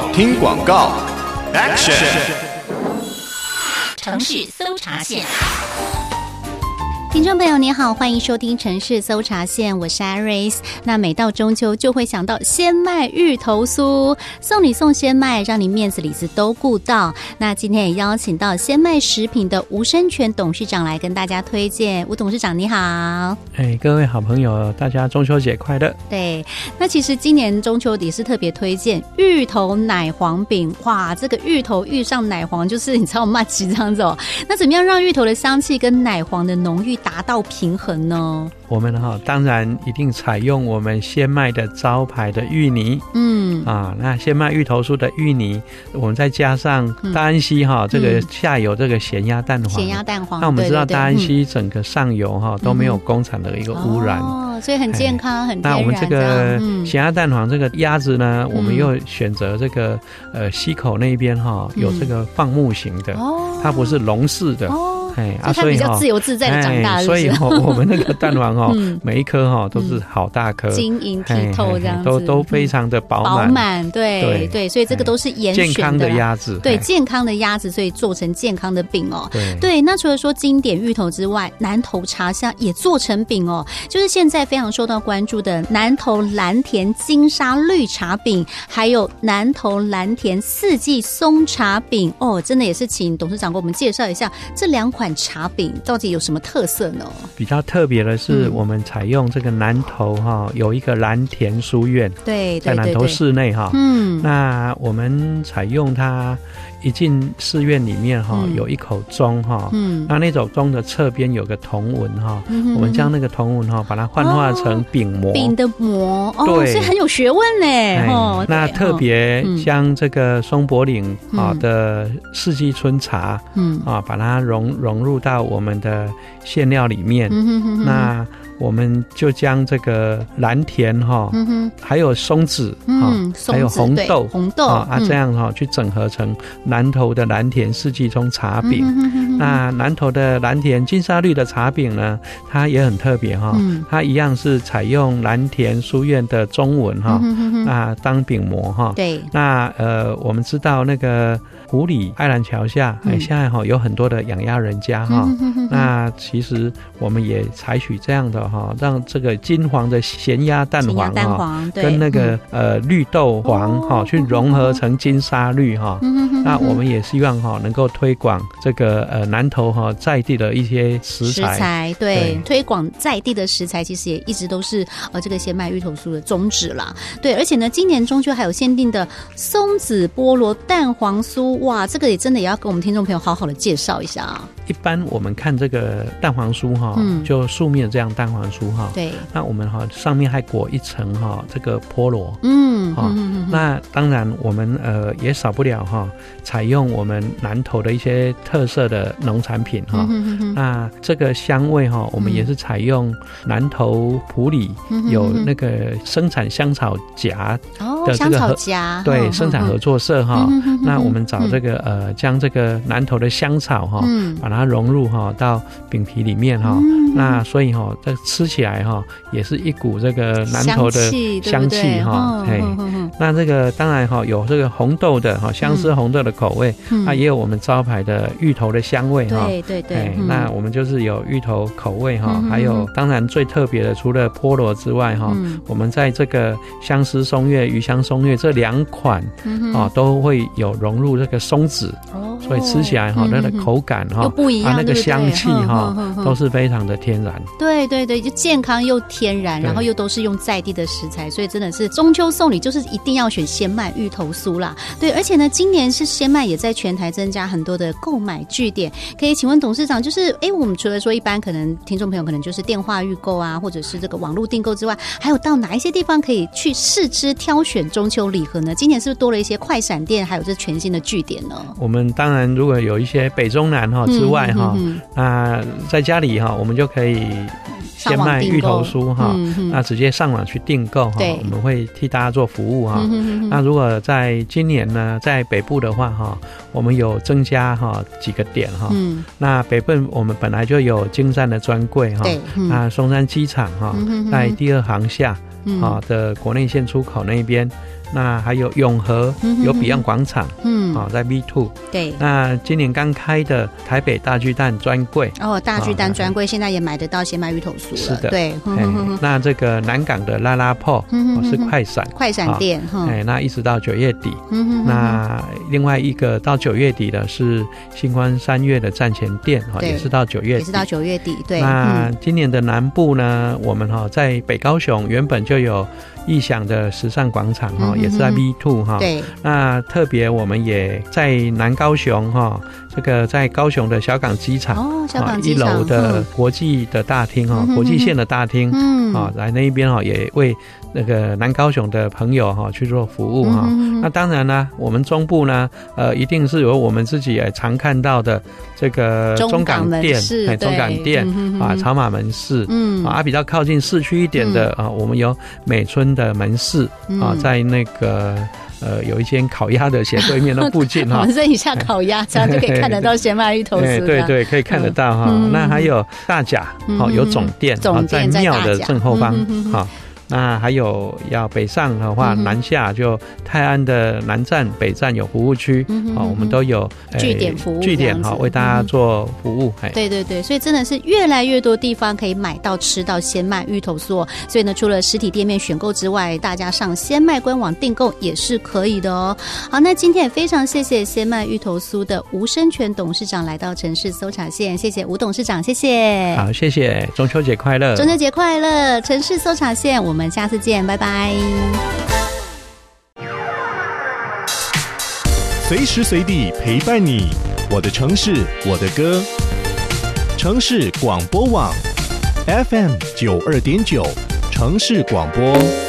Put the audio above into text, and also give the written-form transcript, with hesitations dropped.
听广告 ，Action！ 城市搜查线。 听众朋友你好，欢迎收听城市搜查线，我是 Iris。 那每到中秋就会想到鲜麦芋头酥，送礼送鲜麦，让你面子里子都顾到。那今天也邀请到鲜麦食品的吴生全董事长来跟大家推荐。吴董事长你好。 各位好朋友，大家中秋节快乐。 对，那其实今年中秋也是特别推荐芋头奶黄饼。哇，这个芋头遇上奶黄就是你知道麻糬这样子哦。那怎么样让芋头的香气跟奶黄的浓郁达到平衡呢？ 我们当然一定采用我们鲜麦的招牌的芋泥。那鲜麦芋头酥的芋泥，我们再加上大安溪这个下游这个咸鸭蛋黄。 咸鸭蛋黄， 那我们知道大安溪整个上游都没有工厂的一个污染， 所以很健康，很天然。 那我们这个咸鸭蛋黄这个鸭子呢，我们又选择这个溪口那边有这个放牧型的，它不是笼式的。 所以它比较自由自在的长大， 所以我们那个蛋黄每一颗都是好大颗， 晶莹剔透这样子， 都非常的饱满。 对，所以这个都是严选的健康的鸭子， 对，健康的鸭子，所以做成健康的饼哦。对，那除了说经典芋头之外，南投茶香也做成饼哦，就是现在非常受到关注的南投蓝田金沙绿茶饼，还有南投蓝田四季松茶饼哦，真的也是请董事长给我们介绍一下这两款茶饼到底有什么特色呢？ 比较特别的是，我们采用这个南投有一个蓝田书院， 对， 在南投市内那我们采用它一进寺院里面有一口钟那种钟的侧边有个铜纹我们将那个铜纹把它幻化成饼模， 饼的模对， 所以很有学问呢。 那特别将这个松柏岭的四季春茶把它融入到我们的馅料里面。那我们就将这个蓝田还有松子还有红豆这样去整合成南投的蓝田四季松茶饼。那南投的蓝田金沙绿的茶饼呢，它也很特别它一样是采用蓝田书院的中文那当饼模对。 那我们知道那个湖里爱兰桥下现在有很多的养鸭人家那其实我们也采取这样的让这个金黄的咸鸭蛋黄跟那个绿豆黄去融合成金沙绿那我们也希望能够推广这个南投在地的一些食材。 对，推广在地的食材其实也一直都是这个鲜麦芋头酥的宗旨啦。对，而且呢今年中秋还有限定的松子菠萝蛋黄酥，哇，这个也真的也要跟我们听众朋友好好的介绍一下。 一般我们看这个蛋黄酥就素面这样蛋黄酥对， 那我们上面还裹一层这个菠萝。那当然我们也少不了采用我们南投的一些特色的农产品那这个香味我们也是采用南投埔里有那个生产香草荚的这个对生产合作社那我们找这个将这个南投的香草把它融入到饼皮里面那所以这吃起来也是一股这个南投的香气那这个当然有这个红豆的相思红豆的口味也有我们招牌的芋头的香味对那我们就是有芋头口味还有当然最特别的除了菠萝之外我们在这个相思松月鱼香松月这两款都会有融入这个松子所以吃起来它的口感又不一样， 那个香气都是非常的天然。 对，就健康又天然，然后又都是用在地的食材，所以真的是中秋送礼就是一定要选鲜麦芋头酥啦。对，而且呢今年是鲜麦也在全台增加很多的购买据点，可以请问董事长，就是我们除了说一般可能听众朋友可能就是电话预购啊，或者是这个网络订购之外，还有到哪一些地方可以去试吃挑选中秋礼盒呢？今年是不是多了一些快闪店，还有这全新的据点呢？ 我们当然如果有一些北中南之外在家里我们就可以鲜麦芋头酥那直接上网去订购我们会替大家做服务那如果在今年呢在北部的话我们有增加几个点那北部我们本来就有京站的专柜那松山机场在第二航厦的国内线出口那边那还有永和有 Beyond 广场，在 V2。 对， 那今年刚开的台北大巨蛋专柜， 大巨蛋专柜现在也买得到鲜麦芋头酥了。 是的， 对。 那这个南港的拉拉铺是快闪店，那一直到9月底。那另外一个到9月底的是新光3月的站前店，也是到9月底。 也是到9月底。对。 那今年的南部呢，我们在北高雄原本就有义享的时尚广场，也是在 V2。 对。 那特别我们也在南高雄，这个在高雄的小港机场， 小港机场 1楼的国际的大厅，国际线的大厅，来那一边也为那个南高雄的朋友去做服务。那当然呢，我们中部呢，一定是有我们自己也常看到的这个中港店，中港店草马门市，比较靠近市区一点的我们有美村的门市，在那个有一间烤鸭的斜对面的附近我们这一下烤鸭，这样就可以看得到鲜麦芋头酥。 对，可以看得到那还有大甲有总店，在庙的正后方那还有要北上的话，南下就泰安的南站、北站有服务区，我们都有据点服务， 为大家做服务。 对，所以真的是越来越多地方可以买到吃到鲜麦芋头酥。所以呢，除了实体店面选购之外，大家上鲜麦官网订购也是可以的哦。好，那今天也非常谢谢鲜麦芋头酥的吴生全董事长来到城市搜查线，谢谢吴董事长，谢谢。 好，谢谢，中秋节快乐！ 中秋节快乐！城市搜查线，我们下次见，拜拜。 随时随地陪伴你，我的城市，我的歌。城市广播网 FM 92.9，城市广播。